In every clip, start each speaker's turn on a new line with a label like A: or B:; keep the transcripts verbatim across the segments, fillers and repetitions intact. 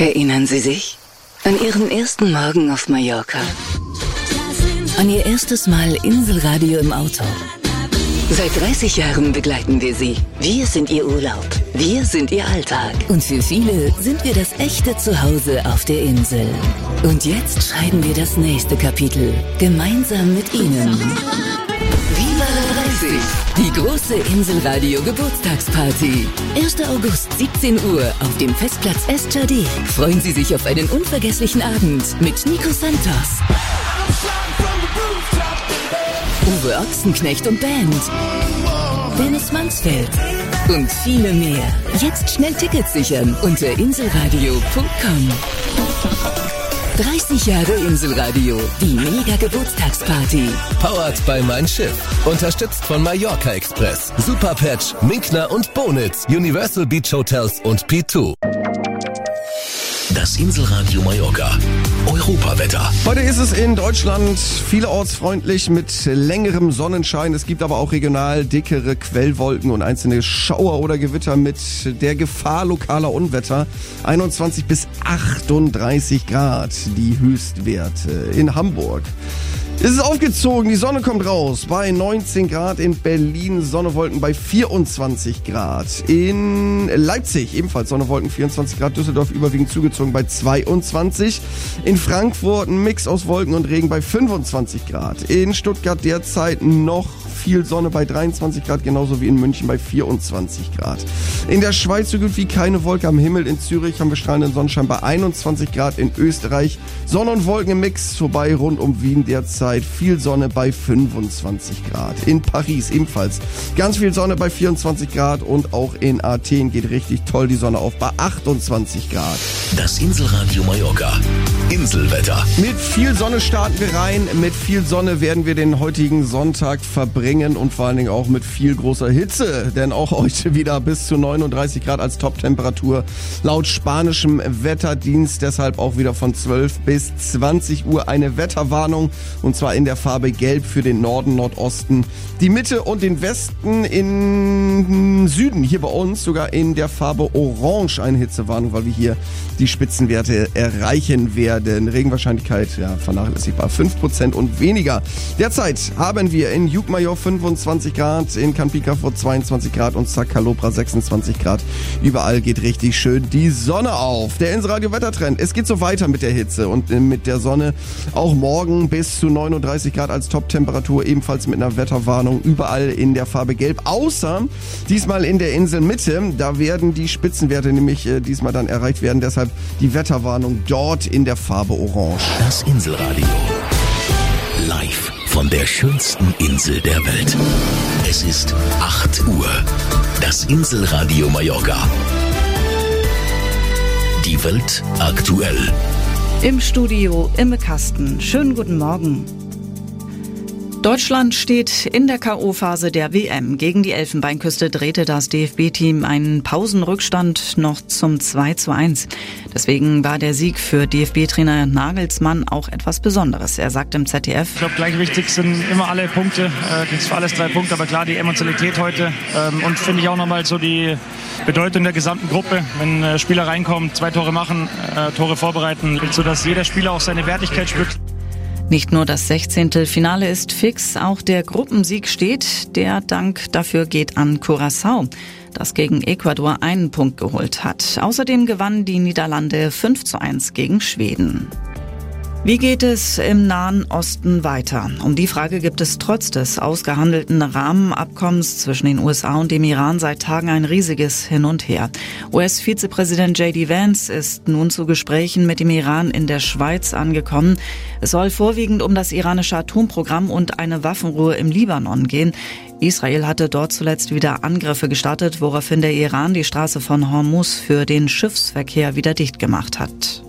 A: Erinnern Sie sich an Ihren ersten Morgen auf Mallorca? An Ihr erstes Mal Inselradio im Auto? Seit dreißig Jahren begleiten wir Sie. Wir sind Ihr Urlaub. Wir sind Ihr Alltag. Und für viele sind wir das echte Zuhause auf der Insel. Und jetzt schreiben wir das nächste Kapitel. Gemeinsam mit Ihnen. Viva la dreißig! Die große Inselradio Geburtstagsparty. erster August, siebzehn Uhr auf dem Festplatz Estjardé. Freuen Sie sich auf einen unvergesslichen Abend mit Nico Santos, Uwe Ochsenknecht und Band, Dennis Mansfeld und viele mehr. Jetzt schnell Tickets sichern unter inselradio punkt com. dreißig Jahre Inselradio, die Mega-Geburtstagsparty.
B: Powered by Mein Schiff. Unterstützt von Mallorca Express, Superpatch, Minkner und Bonitz, Universal Beach Hotels und P zwei. Das Inselradio Mallorca. Europawetter.
C: Heute ist es in Deutschland vielerorts freundlich mit längerem Sonnenschein. Es gibt aber auch regional dickere Quellwolken und einzelne Schauer oder Gewitter mit der Gefahr lokaler Unwetter. einundzwanzig bis achtunddreißig Grad die Höchstwerte in Hamburg. Es ist aufgezogen, die Sonne kommt raus bei neunzehn Grad, in Berlin Sonnewolken bei vierundzwanzig Grad, in Leipzig ebenfalls Sonnewolken vierundzwanzig Grad, Düsseldorf überwiegend zugezogen bei zweiundzwanzig, in Frankfurt ein Mix aus Wolken und Regen bei fünfundzwanzig Grad, in Stuttgart derzeit noch viel Sonne bei dreiundzwanzig Grad, genauso wie in München bei vierundzwanzig Grad. In der Schweiz so gut wie keine Wolke am Himmel, in Zürich haben wir strahlenden Sonnenschein bei einundzwanzig Grad, in Österreich Sonne und Wolken im Mix, vorbei rund um Wien derzeit viel Sonne bei fünfundzwanzig Grad. In Paris ebenfalls ganz viel Sonne bei vierundzwanzig Grad und auch in Athen geht richtig toll die Sonne auf bei achtundzwanzig Grad.
B: Das Inselradio Mallorca. Inselwetter.
C: Mit viel Sonne starten wir rein, mit viel Sonne werden wir den heutigen Sonntag verbringen und vor allen Dingen auch mit viel großer Hitze, denn auch heute wieder bis zu neununddreißig Grad als Top-Temperatur laut spanischem Wetterdienst, deshalb auch wieder von zwölf bis zwanzig Uhr eine Wetterwarnung und zwar in der Farbe Gelb für den Norden, Nordosten, die Mitte und den Westen, in Süden, hier bei uns sogar in der Farbe Orange eine Hitzewarnung, weil wir hier die Spitzenwerte erreichen werden. Regenwahrscheinlichkeit, ja, vernachlässigbar, fünf Prozent und weniger. Derzeit haben wir in Jukmajor fünfundzwanzig Grad, in Kanpika vor zweiundzwanzig Grad und Sakalopra sechsundzwanzig Grad. Überall geht richtig schön die Sonne auf. Der Inselradio-Wettertrend, es geht so weiter mit der Hitze und mit der Sonne. Auch morgen bis zu neununddreißig Grad als Top-Temperatur, ebenfalls mit einer Wetterwarnung überall in der Farbe Gelb, außer diesmal in der Inselmitte. Da werden die Spitzenwerte nämlich äh, diesmal dann erreicht werden, deshalb die Wetterwarnung dort in der Farbe Orange.
B: Das Inselradio. Live von der schönsten Insel der Welt. Es ist acht Uhr. Das Inselradio Mallorca. Die Welt aktuell.
D: Im Studio Imme Kasten. Schönen guten Morgen. Deutschland steht in der K O-Phase der W M. Gegen die Elfenbeinküste drehte das D F B-Team einen Pausenrückstand noch zum zwei zu eins. Deswegen war der Sieg für D F B-Trainer Nagelsmann auch etwas Besonderes. Er sagt im Z D F:
E: Ich glaube, gleich wichtig sind immer alle Punkte. Äh, das für alles drei Punkte, aber klar die Emotionalität heute. Ähm, und finde ich auch nochmal so die Bedeutung der gesamten Gruppe. Wenn äh, Spieler reinkommen, zwei Tore machen, äh, Tore vorbereiten, sodass jeder Spieler auch seine Wertigkeit spürt.
D: Nicht nur das sechzehnte Finale ist fix, auch der Gruppensieg steht. Der Dank dafür geht an Curaçao, das gegen Ecuador einen Punkt geholt hat. Außerdem gewannen die Niederlande fünf zu eins gegen Schweden. Wie geht es im Nahen Osten weiter? Um die Frage gibt es trotz des ausgehandelten Rahmenabkommens zwischen den U S A und dem Iran seit Tagen ein riesiges Hin und Her. U S-Vizepräsident J D Vance ist nun zu Gesprächen mit dem Iran in der Schweiz angekommen. Es soll vorwiegend um das iranische Atomprogramm und eine Waffenruhe im Libanon gehen. Israel hatte dort zuletzt wieder Angriffe gestartet, woraufhin der Iran die Straße von Hormuz für den Schiffsverkehr wieder dicht gemacht hat.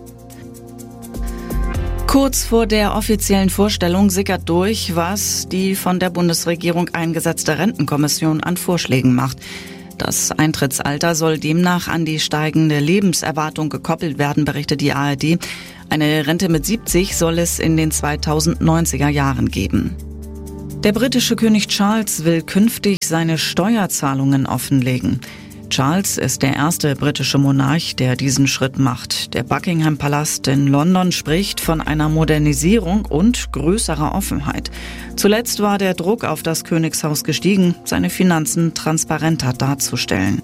D: Kurz vor der offiziellen Vorstellung sickert durch, was die von der Bundesregierung eingesetzte Rentenkommission an Vorschlägen macht. Das Eintrittsalter soll demnach an die steigende Lebenserwartung gekoppelt werden, berichtet die A R D. Eine Rente mit siebzig soll es in den zweitausendneunziger Jahren geben. Der britische König Charles will künftig seine Steuerzahlungen offenlegen. Charles ist der erste britische Monarch, der diesen Schritt macht. Der Buckingham-Palast in London spricht von einer Modernisierung und größerer Offenheit. Zuletzt war der Druck auf das Königshaus gestiegen, seine Finanzen transparenter darzustellen.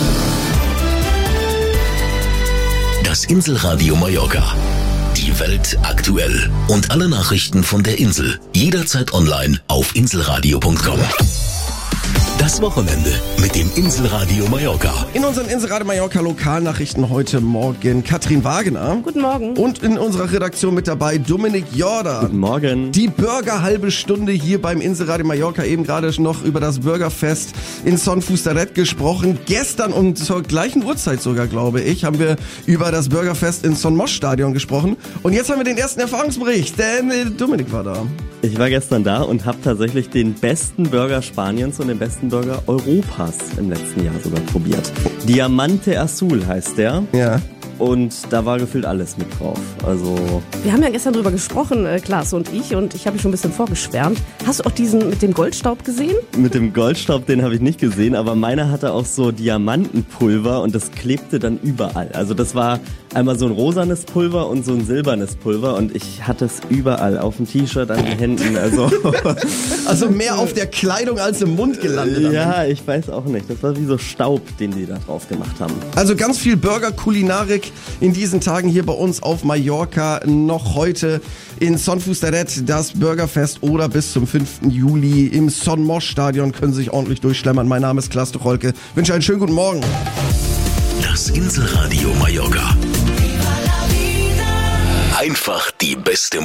B: Das Inselradio Mallorca. Die Welt aktuell. Und alle Nachrichten von der Insel. Jederzeit online auf inselradio punkt com. Das Wochenende mit dem Inselradio Mallorca.
C: In unseren Inselradio Mallorca Lokalnachrichten heute Morgen Katrin Wagener.
F: Guten Morgen.
C: Und in unserer Redaktion mit dabei Dominik Jordan.
G: Guten Morgen.
C: Die Burger-halbe Stunde hier beim Inselradio Mallorca. Eben gerade noch über das Burgerfest in Son Fustaret gesprochen. Gestern und zur gleichen Uhrzeit sogar, glaube ich, haben wir über das Burgerfest in Son Mosch Stadion gesprochen. Und jetzt haben wir den ersten Erfahrungsbericht, denn äh, Dominik war da.
G: Ich war gestern da und habe tatsächlich den besten Burger Spaniens und den besten Burger Europas im letzten Jahr sogar probiert. Diamante Azul heißt der.
C: Ja.
G: Und da war gefühlt alles mit drauf. Also
F: wir haben ja gestern drüber gesprochen, äh, Klaas und ich, und ich habe mich schon ein bisschen vorgeschwärmt. Hast du auch diesen mit dem Goldstaub gesehen?
G: Mit dem Goldstaub, den habe ich nicht gesehen, aber meiner hatte auch so Diamantenpulver und das klebte dann überall. Also das war einmal so ein rosanes Pulver und so ein silbernes Pulver und ich hatte es überall, auf dem T-Shirt, an den Händen. Also,
C: also mehr auf der Kleidung als im Mund gelandet.
G: Ja, ich weiß auch nicht. Das war wie so Staub, den die da drauf gemacht haben.
C: Also ganz viel Burger-Kulinarik in diesen Tagen hier bei uns auf Mallorca. Noch heute in Son Fustaret das Burgerfest oder bis zum fünften Juli im Son Mosch Stadion können Sie sich ordentlich durchschlemmern. Mein Name ist Klaas Tucholke. Ich wünsche einen schönen guten Morgen.
B: Das Inselradio Mallorca. Einfach die beste Musik.